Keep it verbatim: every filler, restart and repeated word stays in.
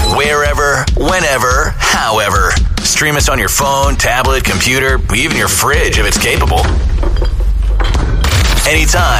Wherever, whenever, however. Stream us on your phone, tablet, computer, even your fridge if it's capable. Anytime.